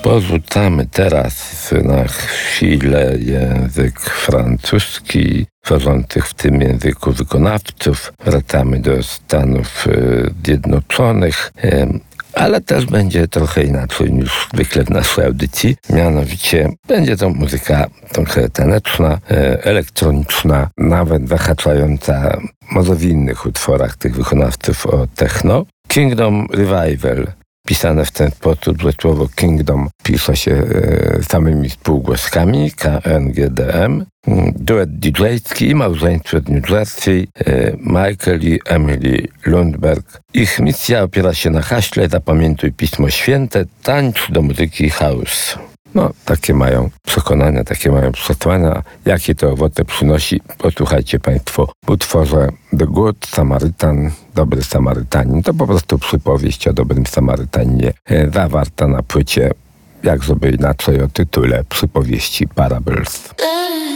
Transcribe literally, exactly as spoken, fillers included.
Porzucamy teraz na chwilę język francuski, tworzących w tym języku wykonawców. Wracamy do Stanów Zjednoczonych, ale też będzie trochę inaczej niż zwykle w naszej audycji. Mianowicie będzie to muzyka trochę taneczna, elektroniczna, nawet zahaczająca może w innych utworach tych wykonawców o techno. Kingdom Revival. Pisane w ten sposób, że słowo Kingdom pisze się e, samymi spółgłoskami, K N G D M. Duet didżejski i małżeństwo z New Jersey, e, Michael i Emily Lundberg. Ich misja opiera się na haśle Zapamiętuj Pismo Święte, tańcz do muzyki house. No, takie mają przekonania, takie mają przesłania. Jakie to owoce przynosi, posłuchajcie Państwo w utworze The Good Samaritan, Dobry Samarytanin. To po prostu przypowieść o dobrym Samarytaninie, e, zawarta na płycie, jak żeby inaczej, o tytule Przypowieści Parables.